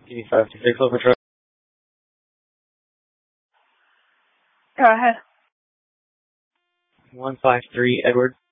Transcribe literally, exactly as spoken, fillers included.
Give me five to six over truck. Go ahead. one five three, Edward.